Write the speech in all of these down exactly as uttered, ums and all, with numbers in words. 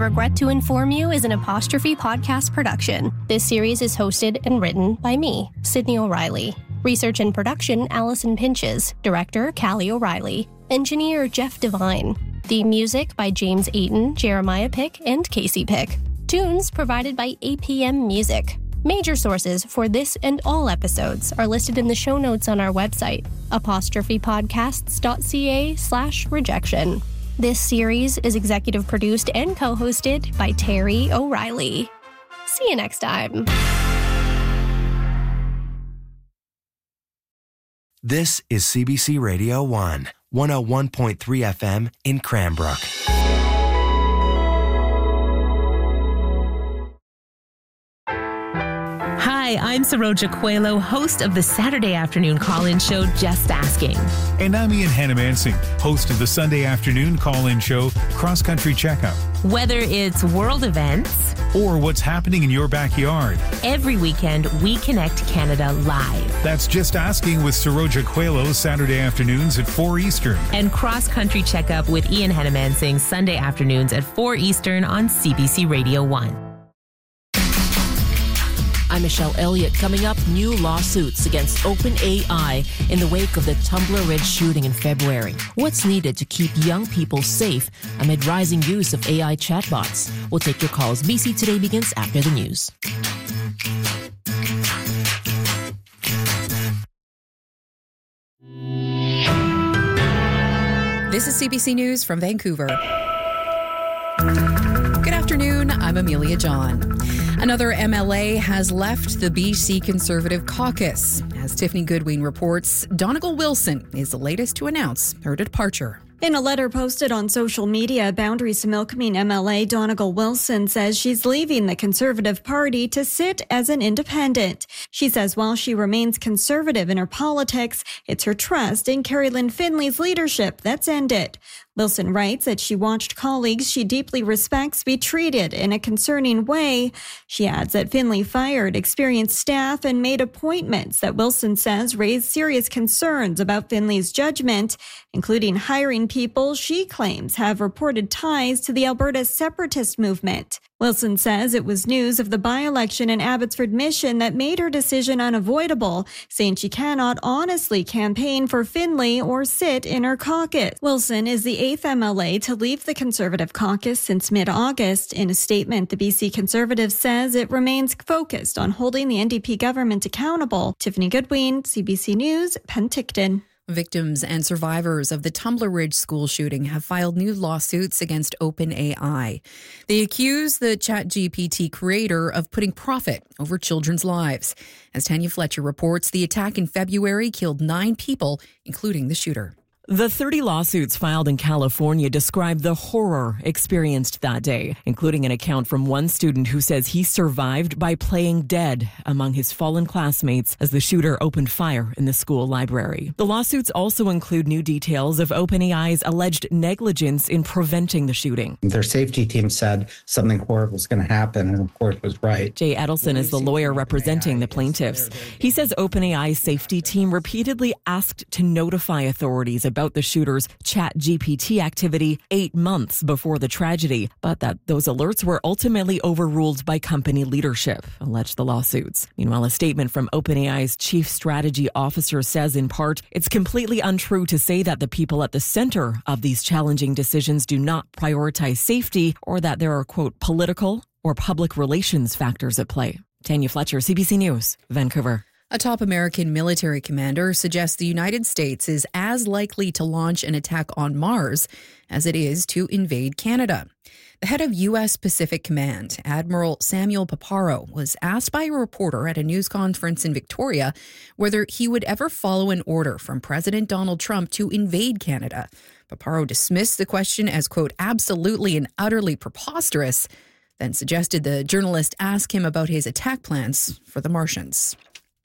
regret to inform you is an Apostrophe podcast production. This series is hosted and written by me, Sydney O'Reilly. Research and production, Allison Pinches. Director, Callie O'Reilly. Engineer, Jeff Devine. Theme music by James Ayton, Jeremiah Pick, and Casey Pick. Tunes provided by A P M Music. Major sources for this and all episodes are listed in the show notes on our website, apostrophepodcasts.ca slash rejection. This series is executive produced and co-hosted by Terry O'Reilly. See you next time. This is C B C Radio one, one oh one point three F M in Cranbrook. Hi, I'm Saroja Coelho, host of the Saturday afternoon call-in show, Just Asking. And I'm Ian Hannah-Mansing, host of the Sunday afternoon call-in show, Cross Country Checkup. Whether it's world events or what's happening in your backyard, every weekend we connect Canada live. That's Just Asking with Saroja Coelho, Saturday afternoons at four Eastern. And Cross Country Checkup with Ian Hannah-Mansing, Sunday afternoons at four Eastern on C B C Radio one. I'm Michelle Elliott. Coming up, new lawsuits against OpenAI in the wake of the Tumbler Ridge shooting in February. What's needed to keep young people safe amid rising use of A I chatbots? We'll take your calls. B C Today begins after the news. This is C B C News from Vancouver. Good afternoon, I'm Amelia John. Another M L A has left the B C Conservative caucus. As Tiffany Goodwin reports, Donegal Wilson is the latest to announce her departure. In a letter posted on social media, Boundaries to Milkameen M L A Donegal Wilson says she's leaving the Conservative Party to sit as an independent. She says while she remains conservative in her politics, it's her trust in Carrie Lynn Finley's leadership that's ended. Wilson writes that she watched colleagues she deeply respects be treated in a concerning way. She adds that Finley fired experienced staff and made appointments that Wilson says raised serious concerns about Finley's judgment, including hiring people she claims have reported ties to the Alberta separatist movement. Wilson says it was news of the by-election in Abbotsford Mission that made her decision unavoidable, saying she cannot honestly campaign for Finley or sit in her caucus. Wilson is the eighth M L A to leave the Conservative caucus since mid-August. In a statement, the B C Conservative says it remains focused on holding the N D P government accountable. Tiffany Goodwin, C B C News, Penticton. Victims and survivors of the Tumbler Ridge school shooting have filed new lawsuits against OpenAI. They accuse the ChatGPT creator of putting profit over children's lives. As Tanya Fletcher reports, the attack in February killed nine people, including the shooter. The thirty lawsuits filed in California describe the horror experienced that day, including an account from one student who says he survived by playing dead among his fallen classmates as the shooter opened fire in the school library. The lawsuits also include new details of OpenAI's alleged negligence in preventing the shooting. Their safety team said something horrible was going to happen, and of course was right. Jay Edelson is the lawyer representing the plaintiffs. He says OpenAI's safety team repeatedly asked to notify authorities about the shooter's ChatGPT activity eight months before the tragedy, but that those alerts were ultimately overruled by company leadership, alleged the lawsuits. Meanwhile, a statement from OpenAI's chief strategy officer says, in part, it's completely untrue to say that the people at the center of these challenging decisions do not prioritize safety or that there are, quote, political or public relations factors at play. Tanya Fletcher, C B C News, Vancouver. A top American military commander suggests the United States is as likely to launch an attack on Mars as it is to invade Canada. The head of U S Pacific Command, Admiral Samuel Paparo, was asked by a reporter at a news conference in Victoria whether he would ever follow an order from President Donald Trump to invade Canada. Paparo dismissed the question as, quote, absolutely and utterly preposterous, then suggested the journalist ask him about his attack plans for the Martians.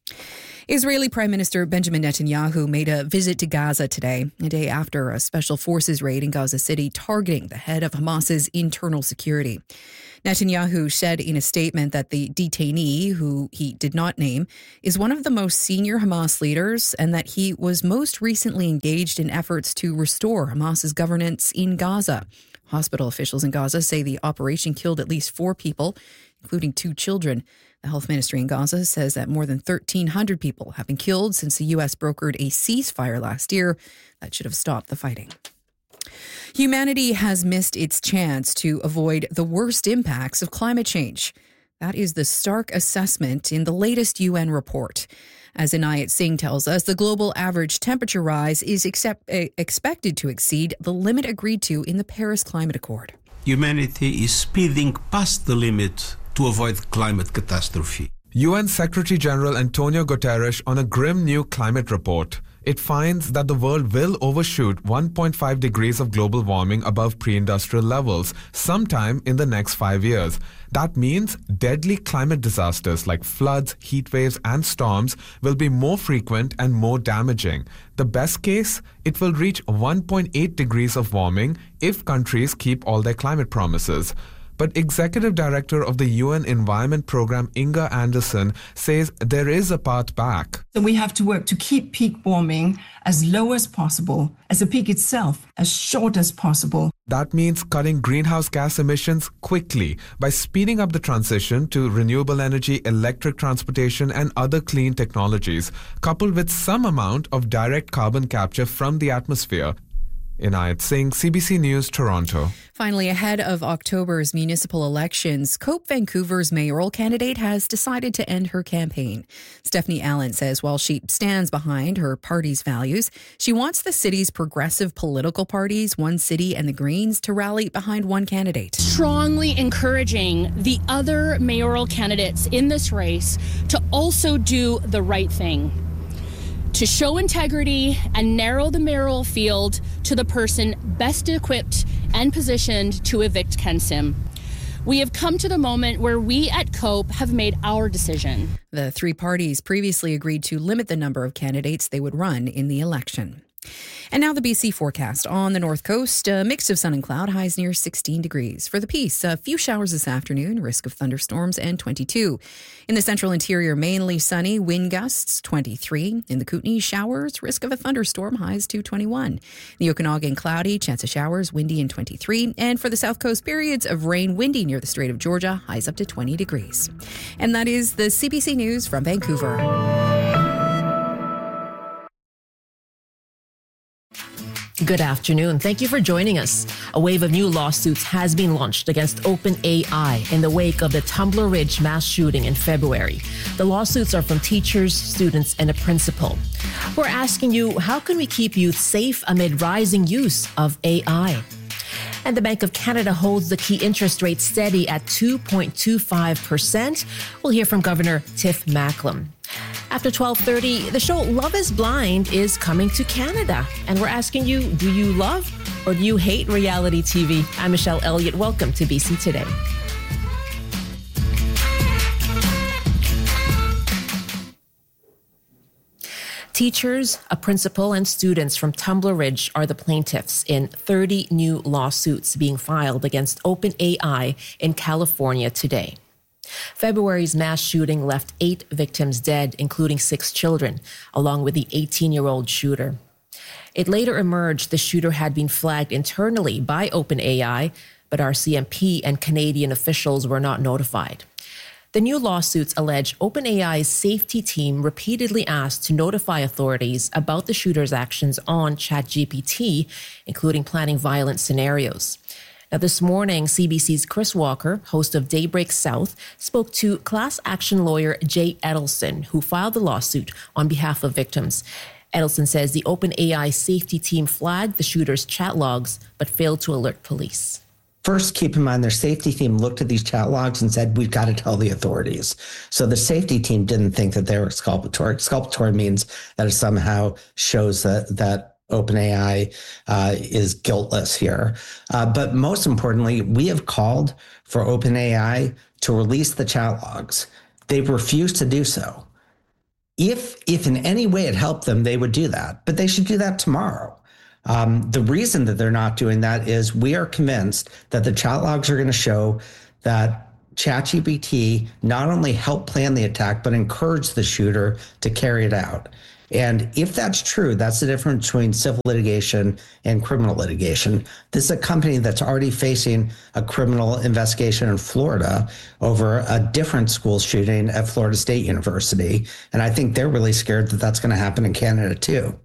Israeli Prime Minister Benjamin Netanyahu made a visit to Gaza today, a day after a special forces raid in Gaza City targeting the head of Hamas's internal security. Netanyahu said in a statement that the detainee, who he did not name, is one of the most senior Hamas leaders and that he was most recently engaged in efforts to restore Hamas's governance in Gaza. Hospital officials in Gaza say the operation killed at least four people, including two children. The health ministry in Gaza says that more than thirteen hundred people have been killed since the U S brokered a ceasefire last year that should have stopped the fighting. Humanity has missed its chance to avoid the worst impacts of climate change. That is the stark assessment in the latest U N report. As Inayat Singh tells us, the global average temperature rise is accept, uh, expected to exceed the limit agreed to in the Paris Climate Accord. Humanity is speeding past the limit to avoid climate catastrophe. U N Secretary General Antonio Guterres on a grim new climate report. It finds that the world will overshoot one point five degrees of global warming above pre-industrial levels sometime in the next five years. That means deadly climate disasters like floods, heat waves, and storms will be more frequent and more damaging. The best case, it will reach one point eight degrees of warming if countries keep all their climate promises. But Executive Director of the U N Environment Program, Inga Anderson, says there is a path back. So we have to work to keep peak warming as low as possible, as the peak itself as short as possible. That means cutting greenhouse gas emissions quickly by speeding up the transition to renewable energy, electric transportation, and other clean technologies, coupled with some amount of direct carbon capture from the atmosphere. Inayat Singh, C B C News, Toronto. Finally, ahead of October's municipal elections, Cope Vancouver's mayoral candidate has decided to end her campaign. Stephanie Allen says while she stands behind her party's values, she wants the city's progressive political parties, One City and the Greens, to rally behind one candidate. Strongly encouraging the other mayoral candidates in this race to also do the right thing, to show integrity and narrow the mayoral field to the person best equipped and positioned to evict Ken Sim. We have come to the moment where we at COPE have made our decision. The three parties previously agreed to limit the number of candidates they would run in the election. And now the B C forecast. On the north coast, a mix of sun and cloud, highs near sixteen degrees. For the Peace, a few showers this afternoon, risk of thunderstorms, and twenty-two. In the central interior, mainly sunny, wind gusts, twenty-three. In the Kootenay, showers, risk of a thunderstorm, highs to twenty-one. In the Okanagan, cloudy, chance of showers, windy, and twenty-three. And for the south coast, periods of rain, windy near the Strait of Georgia, highs up to twenty degrees. And that is the C B C News from Vancouver. Good afternoon. Thank you for joining us. A wave of new lawsuits has been launched against OpenAI in the wake of the Tumbler Ridge mass shooting in February. The lawsuits are from teachers, students, and a principal. We're asking you, how can we keep youth safe amid rising use of A I? And the Bank of Canada holds the key interest rate steady at two point two five percent. We'll hear from Governor Tiff Macklem. After twelve thirty, the show Love is Blind is coming to Canada. And we're asking you, do you love or do you hate reality T V? I'm Michelle Elliott. Welcome to B C Today. Teachers, a principal, and students from Tumbler Ridge are the plaintiffs in thirty new lawsuits being filed against OpenAI in California today. February's mass shooting left eight victims dead, including six children, along with the eighteen-year-old shooter. It later emerged the shooter had been flagged internally by OpenAI, but R C M P and Canadian officials were not notified. The new lawsuits allege OpenAI's safety team repeatedly asked to notify authorities about the shooter's actions on ChatGPT, including planning violent scenarios. Now, this morning, C B C's Chris Walker, host of Daybreak South, spoke to class action lawyer Jay Edelson, who filed the lawsuit on behalf of victims. Edelson says the OpenAI safety team flagged the shooter's chat logs, but failed to alert police. First, keep in mind their safety team looked at these chat logs and said, we've got to tell the authorities. So the safety team didn't think that they were exculpatory. Exculpatory means that it somehow shows that, that OpenAI uh, is guiltless here. Uh, but most importantly, we have called for OpenAI to release the chat logs. They've refused to do so. If, if in any way it helped them, they would do that, but they should do that tomorrow. Um, the reason that they're not doing that is we are convinced that the chat logs are going to show that ChatGPT not only helped plan the attack, but encouraged the shooter to carry it out. And if that's true, that's the difference between civil litigation and criminal litigation. This is a company that's already facing a criminal investigation in Florida over a different school shooting at Florida State University. And I think they're really scared that that's going to happen in Canada too.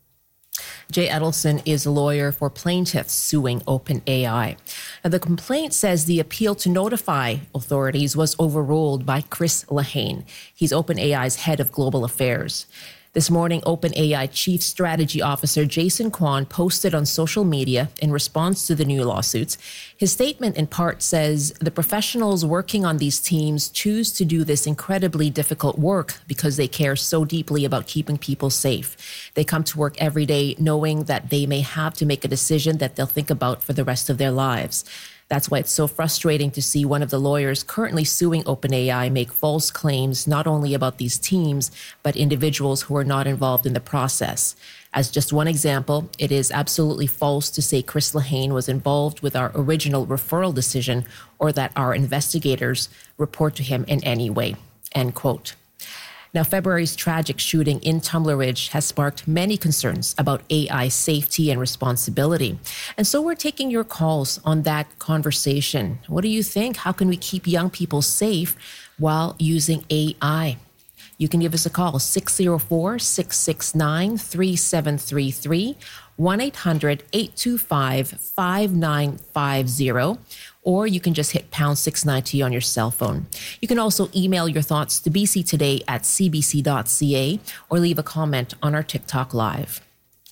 Jay Edelson is a lawyer for plaintiffs suing OpenAI. Now, the complaint says the appeal to notify authorities was overruled by Chris Lehane. He's OpenAI's head of global affairs. This morning, OpenAI Chief Strategy Officer Jason Kwan posted on social media in response to the new lawsuits. His statement in part says the professionals working on these teams choose to do this incredibly difficult work because they care so deeply about keeping people safe. They come to work every day knowing that they may have to make a decision that they'll think about for the rest of their lives. That's why it's so frustrating to see one of the lawyers currently suing OpenAI make false claims not only about these teams, but individuals who are not involved in the process. As just one example, it is absolutely false to say Chris Lehane was involved with our original referral decision or that our investigators report to him in any way, end quote. Now, February's tragic shooting in Tumbler Ridge has sparked many concerns about A I safety and responsibility. And so we're taking your calls on that conversation. What do you think? How can we keep young people safe while using A I? You can give us a call, six oh four, six six nine, three seven three three, one eight hundred, eight two five, five nine five zero. Or you can just hit pound six ninety on your cell phone. You can also email your thoughts to b c today at c b c dot c a or leave a comment on our TikTok Live.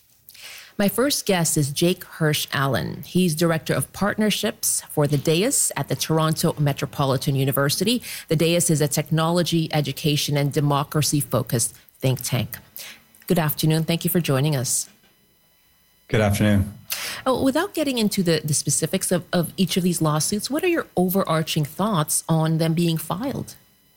My first guest is Jake Hirsch Allen. He's Director of Partnerships for the D A I S at the Toronto Metropolitan University. The D A I S is a technology, education, and democracy-focused think tank. Good afternoon. Thank you for joining us. Good afternoon. Oh, without getting into the, the specifics of, of each of these lawsuits, what are your overarching thoughts on them being filed?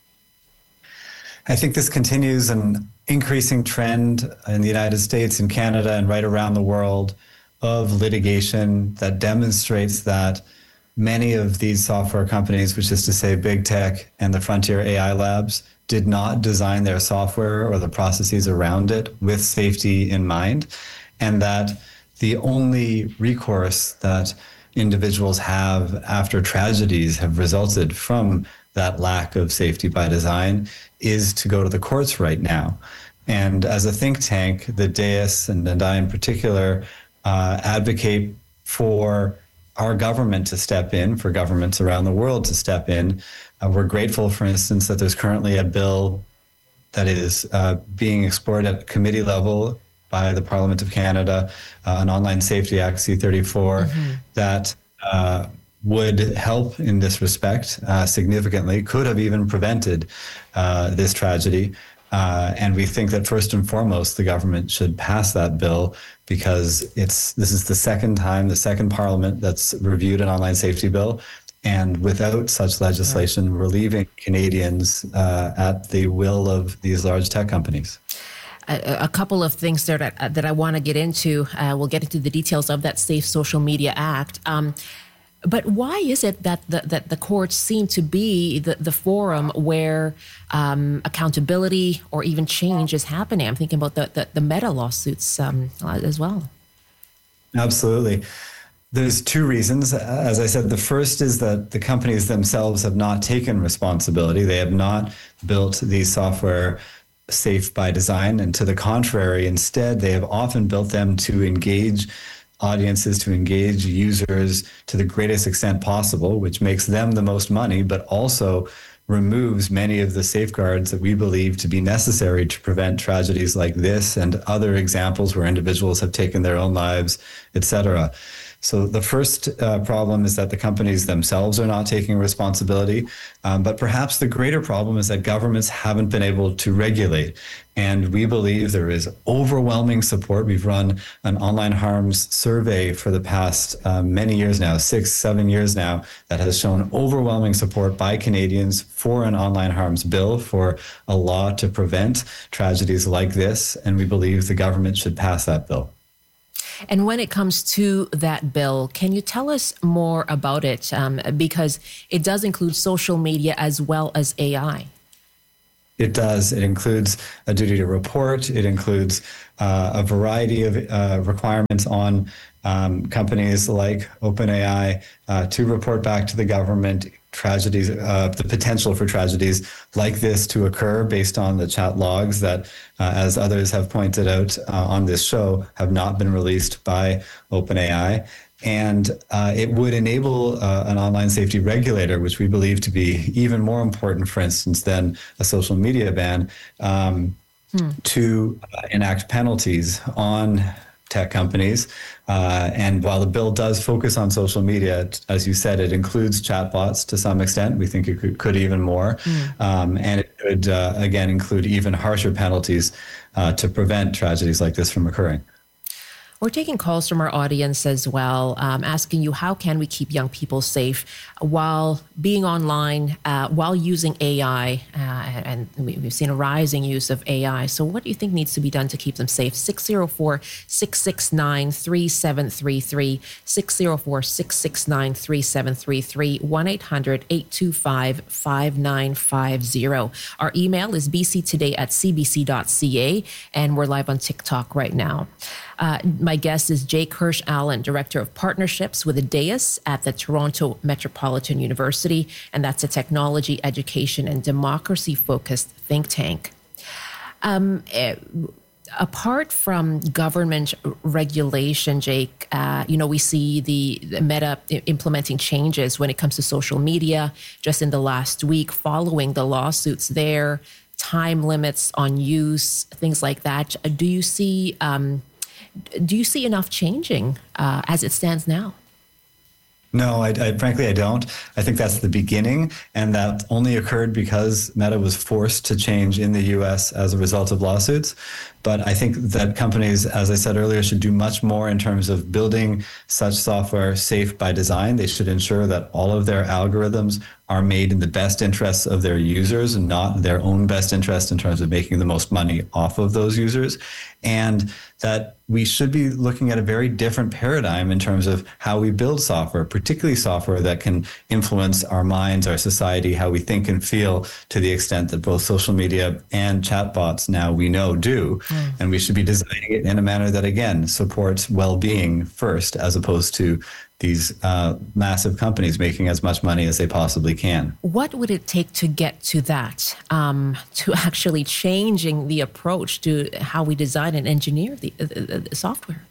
I think this continues an increasing trend in the United States and Canada and right around the world of litigation that demonstrates that many of these software companies, which is to say big tech and the frontier A I labs, did not design their software or the processes around it with safety in mind, and that the only recourse that individuals have after tragedies have resulted from that lack of safety by design is to go to the courts right now. And as a think tank, the D A I S and, and I in particular uh, advocate for our government to step in, for governments around the world to step in. Uh, we're grateful, for instance, that there's currently a bill that is uh, being explored at committee level by the Parliament of Canada, uh, an Online Safety Act, C thirty-four, mm-hmm. that uh, would help in this respect uh, significantly, could have even prevented uh, this tragedy. Uh, and we think that first and foremost, the government should pass that bill because it's this is the second time, the second Parliament that's reviewed an online safety bill. And without such legislation, right. we're leaving Canadians uh, at the will of these large tech companies. A, a couple of things there that, that I want to get into. Uh, we'll get into the details of that Safe Social Media Act. Um, but why is it that the, that the courts seem to be the, the forum where um, accountability or even change is happening? I'm thinking about the, the, the Meta lawsuits um, as well. Absolutely. There's two reasons. As I said, the first is that the companies themselves have not taken responsibility. They have not built these software safe by design. And to the contrary, instead, they have often built them to engage audiences, to engage users to the greatest extent possible, which makes them the most money, but also removes many of the safeguards that we believe to be necessary to prevent tragedies like this and other examples where individuals have taken their own lives, et cetera. So the first uh, problem is that the companies themselves are not taking responsibility. Um, but perhaps the greater problem is that governments haven't been able to regulate. And we believe there is overwhelming support. We've run an online harms survey for the past uh, many years now, six, seven years now, that has shown overwhelming support by Canadians for an online harms bill, for a law to prevent tragedies like this. And we believe the government should pass that bill. And when it comes to that bill, can you tell us more about it? Um, because it does include social media as well as A I. It does. It includes a duty to report. It includes uh, a variety of uh, requirements on um, companies like OpenAI uh, to report back to the government tragedies, uh, the potential for tragedies like this to occur based on the chat logs that, uh, as others have pointed out uh, on this show, have not been released by OpenAI. And uh, it would enable uh, an online safety regulator, which we believe to be even more important, for instance, than a social media ban, um, hmm. to uh, enact penalties on tech companies. Uh, and while the bill does focus on social media, as you said, it includes chatbots to some extent. We think it could, could even more. Mm. Um, and it could, uh, again, include even harsher penalties uh, to prevent tragedies like this from occurring. We're taking calls from our audience as well, um, asking you, how can we keep young people safe while being online, uh, while using A I? Uh, and we've seen a rising use of A I. So what do you think needs to be done to keep them safe? six oh four, six six nine, three seven three three, six oh four, six six nine, three seven three three, one eight hundred, eight two five, five nine five zero. Our email is b c today at c b c dot c a, and we're live on TikTok right now. Uh, my guest is Jake Hirsch Allen, Director of Partnerships with Ideas at the Toronto Metropolitan University, and that's a technology, education, and democracy-focused think tank. Um, uh, apart from government regulation, Jake, uh, you know, we see the, the Meta implementing changes when it comes to social media just in the last week following the lawsuits there, time limits on use, things like that. Do you see... Um, Do you see enough changing uh, as it stands now? No, I, I, frankly, I don't. I think that's the beginning, and that only occurred because Meta was forced to change in the U S as a result of lawsuits. But I think that companies, as I said earlier, should do much more in terms of building such software safe by design. They should ensure that all of their algorithms are made in the best interests of their users and not their own best interest in terms of making the most money off of those users. And that we should be looking at a very different paradigm in terms of how we build software, particularly software that can influence our minds, our society, how we think and feel, to the extent that both social media and chatbots now we know do. Mm. And we should be designing it in a manner that, again, supports well-being first, as opposed to these uh, massive companies making as much money as they possibly can. What would it take to get to that, um, to actually changing the approach to how we design and engineer the, the, the software?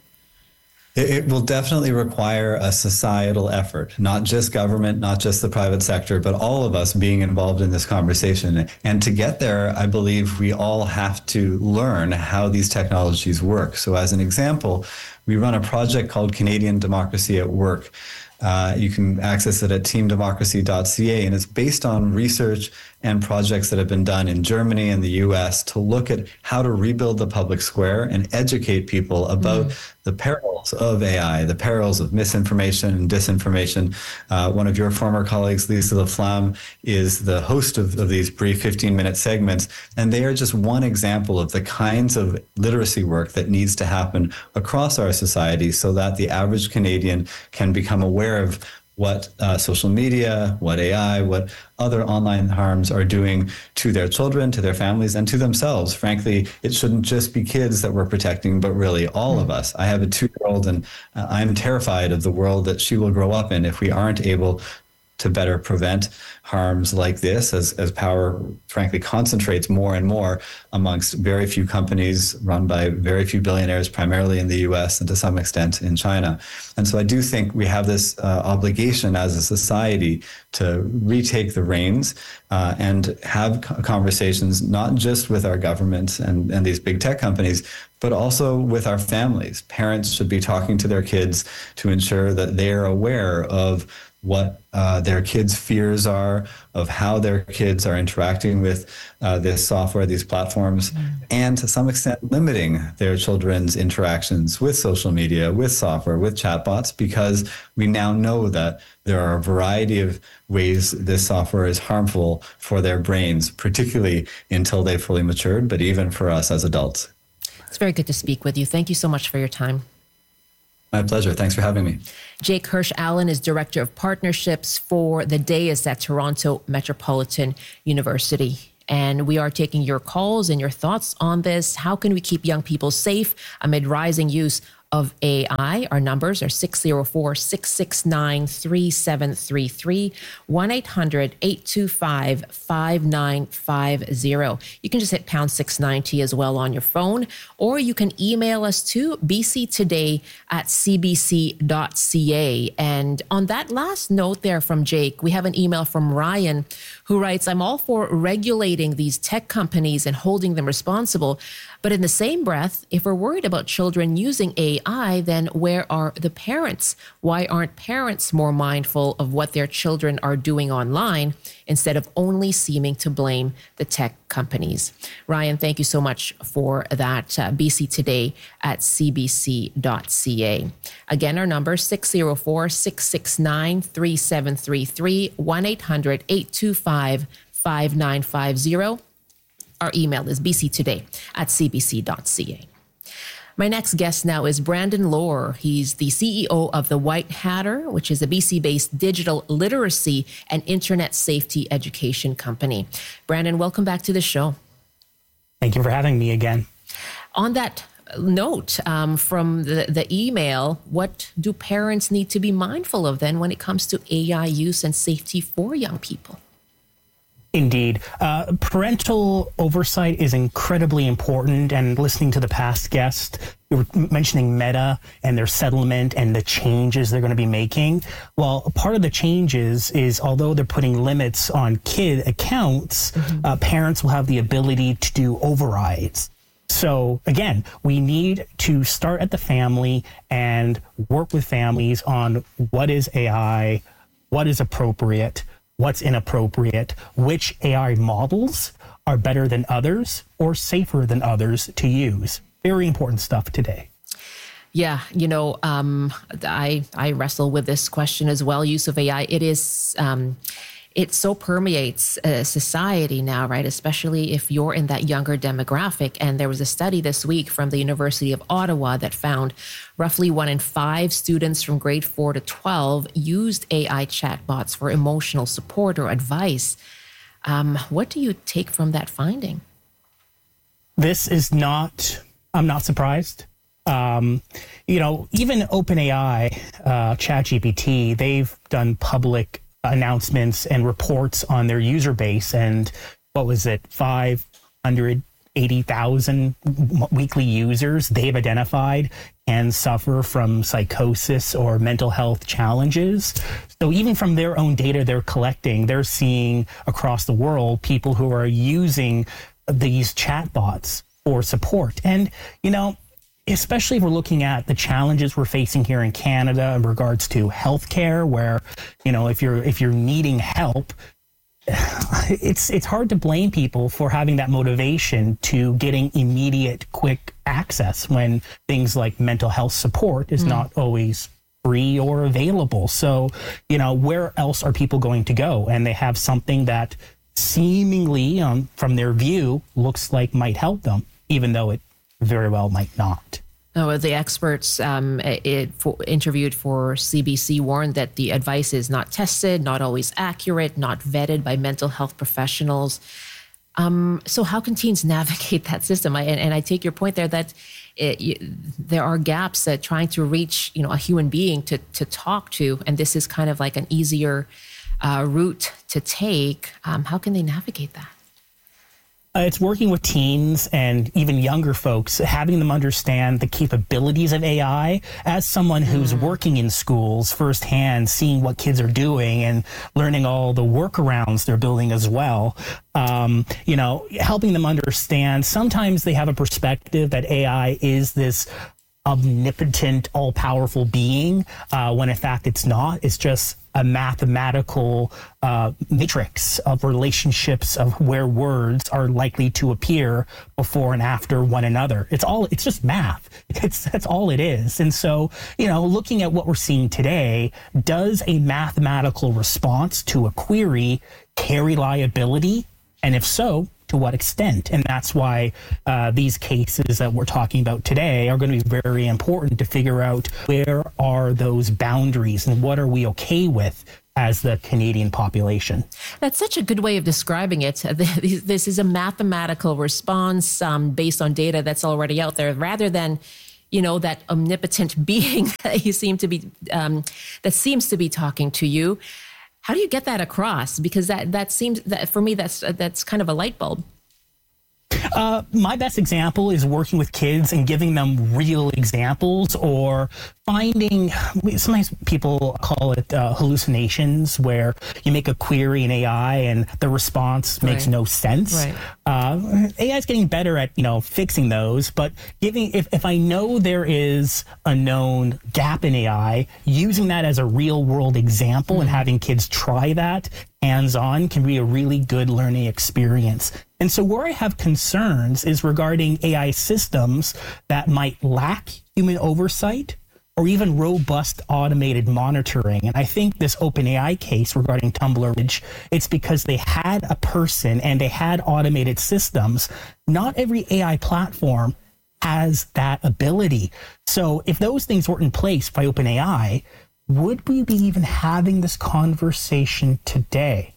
It, it will definitely require a societal effort, not just government, not just the private sector, but all of us being involved in this conversation. And to get there, I believe we all have to learn how these technologies work. So as an example, we run a project called Canadian Democracy at Work. Uh, you can access it at team democracy dot c a, and it's based on research and projects that have been done in Germany and the U S to look at how to rebuild the public square and educate people about mm. the perils of A I, the perils of misinformation and disinformation. Uh, one of your former colleagues, Lisa Laflamme, is the host of, of these brief fifteen-minute segments, and they are just one example of the kinds of literacy work that needs to happen across our society so that the average Canadian can become aware of what uh, social media, what A I, what other online harms are doing to their children, to their families, and to themselves. Frankly, it shouldn't just be kids that we're protecting, but really all of us. I have a two-year-old, and uh, I'm terrified of the world that she will grow up in if we aren't able to better prevent harms like this, as, as power, frankly, concentrates more and more amongst very few companies run by very few billionaires, primarily in the U S and to some extent in China. And so I do think we have this uh, obligation as a society to retake the reins uh, and have conversations, not just with our government and, and these big tech companies, but also with our families. Parents should be talking to their kids to ensure that they're aware of what uh, their kids' fears are, of how their kids are interacting with uh, this software, these platforms, mm. and to some extent limiting their children's interactions with social media, with software, with chatbots, because we now know that there are a variety of ways this software is harmful for their brains, particularly until they've fully matured, but even for us as adults. It's very good to speak with you. Thank you so much for your time. My pleasure. Thanks for having me. Jake Hirsch Allen is Director of Partnerships for the Ideas at Toronto Metropolitan University. And we are taking your calls and your thoughts on this. How can we keep young people safe amid rising use of A I? Our numbers are six oh four, six six nine, three seven three three, one eight hundred, eight two five, five nine five zero. You can just hit pound six ninety as well on your phone, or you can email us to b c today at c b c dot c a. And on that last note there from Jake, we have an email from Ryan who writes, I'm all for regulating these tech companies and holding them responsible. But in the same breath, if we're worried about children using A I, then where are the parents? Why aren't parents more mindful of what their children are doing online instead of only seeming to blame the tech companies? Ryan, thank you so much for that. Uh, B C Today at c b c dot c a. Again, our number six oh four, six six nine, three seven three three, one eight hundred, eight two five, five nine five zero. Our email is b c today at c b c dot c a. My next guest now is Brandon Lohr. He's the C E O of The White Hatter, which is a B C-based digital literacy and internet safety education company. Brandon, welcome back to the show. Thank you for having me again. On that note um, from the, the email, what do parents need to be mindful of then when it comes to A I use and safety for young people? Indeed. Uh, parental oversight is incredibly important. And listening to the past guest, you were mentioning Meta and their settlement and the changes they're going to be making. Well, part of the changes is, although they're putting limits on kid accounts, mm-hmm. uh, parents will have the ability to do overrides. So again, we need to start at the family and work with families on what is A I, what is appropriate, what's inappropriate, which A I models are better than others or safer than others to use. Very important stuff today. Yeah, you know, um, I I wrestle with this question as well. Use of A I, it is, um, it so permeates uh, society now, right? Especially if you're in that younger demographic. And there was a study this week from the University of Ottawa that found roughly one in five students from grade four to twelve used A I chatbots for emotional support or advice. Um, what do you take from that finding? This is not, I'm not surprised. Um, you know, even OpenAI, uh, ChatGPT, they've done public announcements and reports on their user base, and what was it, five hundred eighty thousand weekly users they've identified and suffer from psychosis or mental health challenges. So even from their own data they're collecting, they're seeing across the world people who are using these chatbots for support. And, you know, especially if we're looking at the challenges we're facing here in Canada in regards to healthcare, where, you know, if you're if you're needing help, it's it's hard to blame people for having that motivation to getting immediate, quick access when things like mental health support is mm. not always free or available. So, you know, where else are people going to go? And they have something that seemingly, um, from their view, looks like might help them, even though it very well might not. No, the experts um, it, for, interviewed for C B C warned that the advice is not tested, not always accurate, not vetted by mental health professionals. Um, so how can teens navigate that system? I, and, and I take your point there that it, you, there are gaps that trying to reach, you know, a human being to to talk to, and this is kind of like an easier uh, route to take. Um, how can they navigate that? Uh, it's working with teens and even younger folks, having them understand the capabilities of A I. As someone who's mm. working in schools firsthand, seeing what kids are doing and learning all the workarounds they're building as well, um, you know, helping them understand. Sometimes they have a perspective that A I is this omnipotent, all-powerful being, uh, when in fact it's not. It's just a mathematical uh, matrix of relationships of where words are likely to appear before and after one another. It's all, it's just math. It's, that's all it is. And so, you know, looking at what we're seeing today, does a mathematical response to a query carry liability? And if so, to what extent? And that's why uh, these cases that we're talking about today are going to be very important to figure out where are those boundaries and what are we okay with as the Canadian population. That's such a good way of describing it. This is a mathematical response um, based on data that's already out there, rather than, you know, that omnipotent being that you seem to be, um, that seems to be talking to you. How do you get that across? Because that that seems that for me that's that's kind of a light bulb. Uh, my best example is working with kids and giving them real examples, or finding, sometimes people call it uh, hallucinations, where you make a query in A I and the response makes Right. no sense. Right. Uh, A I is getting better at, you know, fixing those, but giving, if, if I know there is a known gap in A I, using that as a real world example and having kids try that hands-on can be a really good learning experience. And so where I have concerns is regarding A I systems that might lack human oversight or even robust automated monitoring. And I think this OpenAI case regarding Tumbler Ridge, it's because they had a person and they had automated systems. Not every A I platform has that ability. So if those things were in place by OpenAI, would we be even having this conversation today?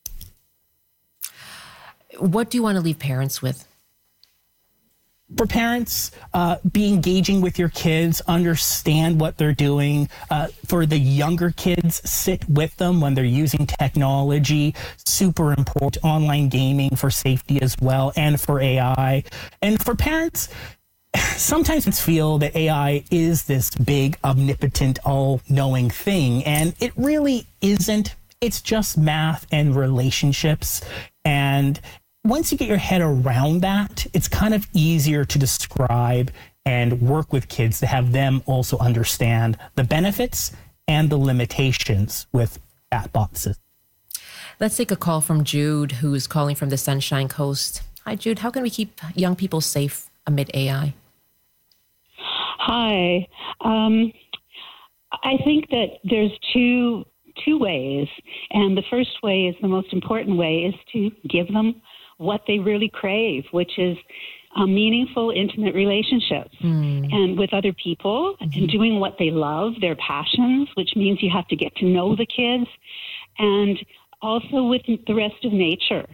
What do you want to leave parents with? For parents, uh, be engaging with your kids, understand what they're doing. Uh, for the younger kids, sit with them when they're using technology. Super important. Online gaming for safety as well, and for A I. And for parents, sometimes it's feel that A I is this big, omnipotent, all-knowing thing, and it really isn't. It's just math and relationships. And once you get your head around that, it's kind of easier to describe and work with kids to have them also understand the benefits and the limitations with chatbots. Let's take a call from Jude, who's calling from the Sunshine Coast. Hi, Jude. How can we keep young people safe amid A I? Hi. Um, I think that there's two two ways, and the first way is the most important way, is to give them what they really crave, which is uh, meaningful, intimate relationships mm. and with other people mm-hmm. and doing what they love, their passions, which means you have to get to know the kids, and also with the rest of nature.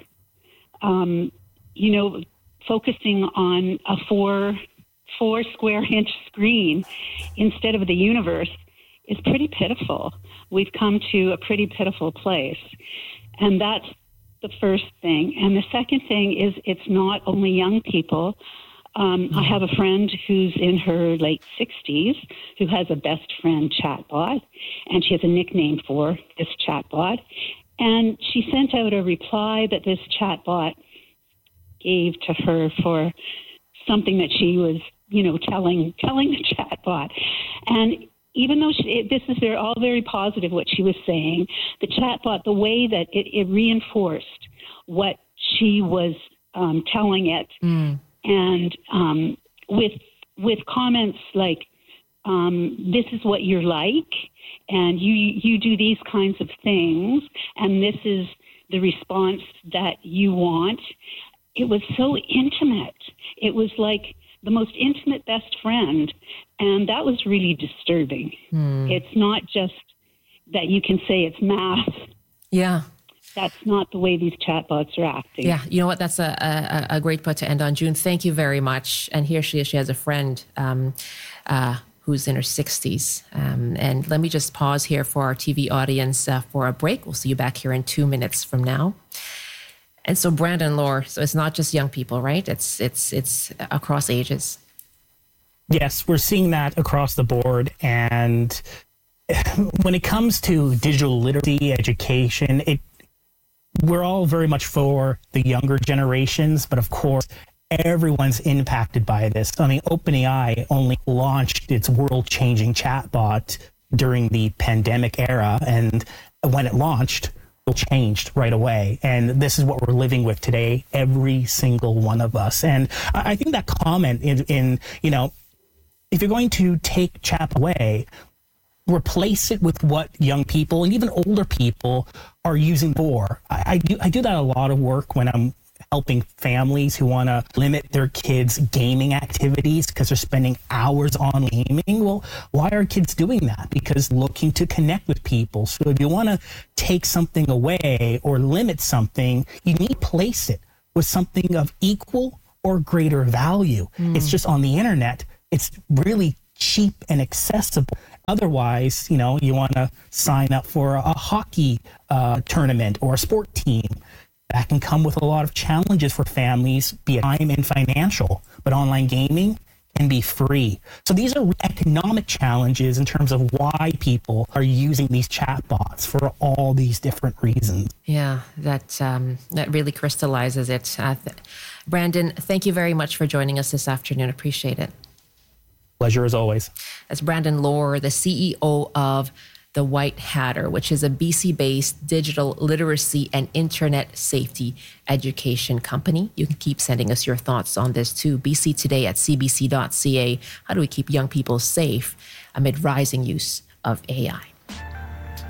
Um, you know, focusing on a four four square inch screen instead of the universe is pretty pitiful. We've come to a pretty pitiful place. And that's the first thing. And the second thing is it's not only young people. Um, I have a friend who's in her late sixties who has a best friend chatbot, and she has a nickname for this chatbot. And she sent out a reply that this chatbot gave to her for something that she was, you know, telling telling the chatbot. And even though she, it, this is very, all very positive, what she was saying, the chatbot, the way that it, it reinforced what she was um, telling it, mm. and um, with with comments like, um, "This is what you're like, and you you do these kinds of things, and this is the response that you want." It was so intimate. It was like the most intimate best friend. And that was really disturbing. Hmm. It's not just that you can say it's math. Yeah. That's not the way these chatbots are acting. Yeah. You know what? That's a, a, a great point to end on. June, thank you very much. And here she is. She has a friend um, uh, who's in her sixties. Um, and let me just pause here for our T V audience uh, for a break. We'll see you back here in two minutes from now. And so, Brandon, Laure, so it's not just young people, right? It's it's it's across ages. Yes, we're seeing that across the board. And when it comes to digital literacy, education, it we're all very much for the younger generations, but of course, everyone's impacted by this. I mean, OpenAI only launched its world-changing chatbot during the pandemic era, and when it launched, changed right away. And this is what we're living with today, every single one of us. And I think that comment in, in you know, if you're going to take chat away, replace it with what young people and even older people are using for. I, I do I do that a lot of work when I'm helping families who want to limit their kids' gaming activities because they're spending hours on gaming. Well, why are kids doing that? Because looking to connect with people. So if you want to take something away or limit something, you need to place it with something of equal or greater value. Mm. It's just on the internet. It's really cheap and accessible. Otherwise, you know, you want to sign up for a, a hockey uh, tournament or a sport team. That can come with a lot of challenges for families, be it time and financial, but online gaming can be free. So these are economic challenges in terms of why people are using these chatbots for all these different reasons. Yeah, that um, that really crystallizes it. Uh, th- Brandon, thank you very much for joining us this afternoon. Appreciate it. Pleasure as always. That's Brandon Lohr, the C E O of The White Hatter, which is a B C-based digital literacy and internet safety education company. You can keep sending us your thoughts on this too. B C Today at c b c dot c a. How do we keep young people safe amid rising use of A I?